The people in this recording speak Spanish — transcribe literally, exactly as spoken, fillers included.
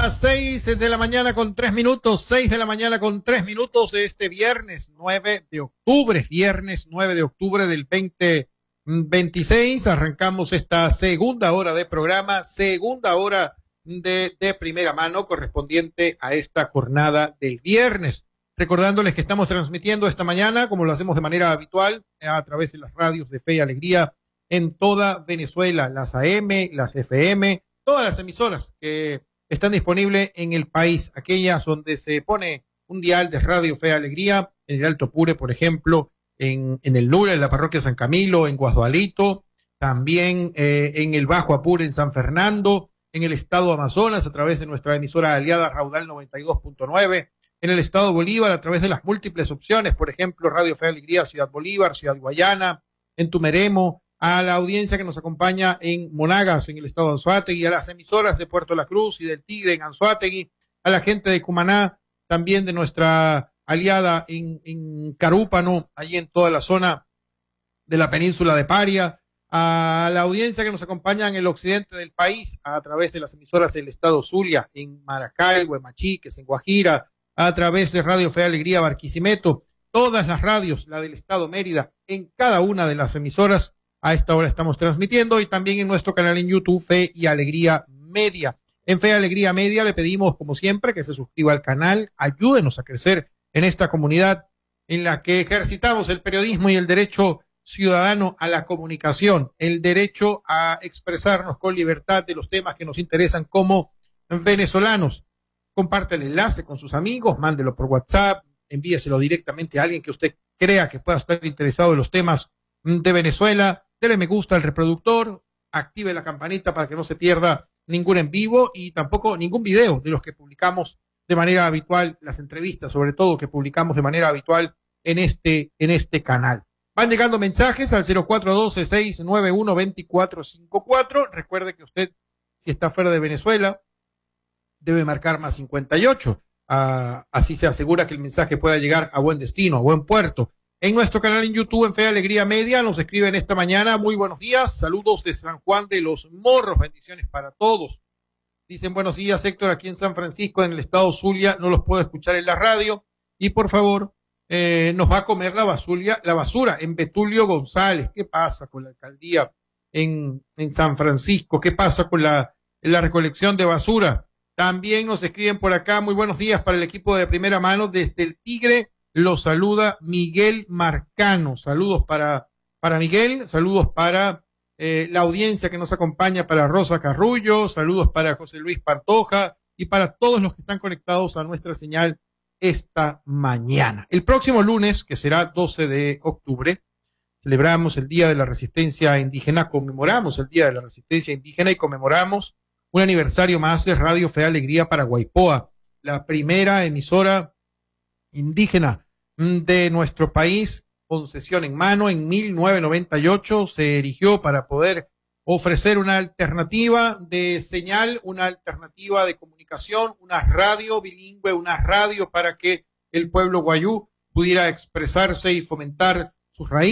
Las seis de la mañana con tres minutos, seis de la mañana con tres minutos de este viernes nueve de octubre, viernes nueve de octubre del veinte veintiséis. Arrancamos esta segunda hora de programa, segunda hora de, de primera mano correspondiente a esta jornada del viernes. Recordándoles que estamos transmitiendo esta mañana, como lo hacemos de manera habitual, a través de las radios de Fe y Alegría en toda Venezuela, las A M, las F M, todas las emisoras que están disponibles en el país, aquellas donde se pone un dial de Radio Fe y Alegría, en el Alto Apure, por ejemplo, en, en el Nula, en la parroquia San Camilo, en Guasdualito, también eh, en el Bajo Apure, en San Fernando, en el estado Amazonas, a través de nuestra emisora aliada Raudal noventa y dos punto nueve, en el estado Bolívar, a través de las múltiples opciones, por ejemplo, Radio Fe y Alegría, Ciudad Bolívar, Ciudad Guayana, en Tumeremo, a la audiencia que nos acompaña en Monagas, en el estado de Anzoátegui, a las emisoras de Puerto La Cruz y del Tigre en Anzoátegui, a la gente de Cumaná, también de nuestra aliada en, en Carúpano, allí en toda la zona de la península de Paria, a la audiencia que nos acompaña en el occidente del país, a través de las emisoras del estado Zulia, en Maracaibo, en Machiques, en Guajira, a través de Radio Fe y Alegría Barquisimeto, todas las radios, la del estado Mérida, en cada una de las emisoras. A esta hora estamos transmitiendo y también en nuestro canal en YouTube, Fe y Alegría Media. En Fe y Alegría Media le pedimos, como siempre, que se suscriba al canal, ayúdenos a crecer en esta comunidad en la que ejercitamos el periodismo y el derecho ciudadano a la comunicación, el derecho a expresarnos con libertad de los temas que nos interesan como venezolanos. Comparte el enlace con sus amigos, mándelo por WhatsApp, envíeselo directamente a alguien que usted crea que pueda estar interesado en los temas de Venezuela. Dele me gusta al reproductor, active la campanita para que no se pierda ningún en vivo y tampoco ningún video de los que publicamos de manera habitual, las entrevistas sobre todo que publicamos de manera habitual en este, en este canal. Van llegando mensajes al cero cuatro uno dos, seis nueve uno, dos cuatro cinco cuatro. Recuerde que usted, si está fuera de Venezuela, debe marcar más cincuenta y ocho. Uh, así se asegura que el mensaje pueda llegar a buen destino, a buen puerto. En nuestro canal en YouTube, en Fe y Alegría Media, nos escriben esta mañana: muy buenos días, saludos de San Juan de los Morros, bendiciones para todos. Dicen: buenos días, Héctor, aquí en San Francisco, en el estado Zulia, no los puedo escuchar en la radio, y por favor, eh, nos va a comer la basura, la basura en Betulio González. ¿Qué pasa con la alcaldía en, en San Francisco? ¿Qué pasa con la, la recolección de basura? También nos escriben por acá: muy buenos días para el equipo de Primera Mano, desde el Tigre los saluda Miguel Marcano. Saludos para, para Miguel, saludos para eh, la audiencia que nos acompaña, para Rosa Carrullo, saludos para José Luis Pantoja y para todos los que están conectados a nuestra señal esta mañana. El próximo lunes, que será doce de octubre, celebramos el Día de la Resistencia Indígena, conmemoramos el Día de la Resistencia Indígena y conmemoramos un aniversario más de Radio Fe y Alegría Paraguaypoa, la primera emisora indígena de nuestro país, concesión en mano. En mil novecientos noventa y ocho se erigió para poder ofrecer una alternativa de señal, una alternativa de comunicación, una radio bilingüe, una radio para que el pueblo guayú pudiera expresarse y fomentar sus raíces.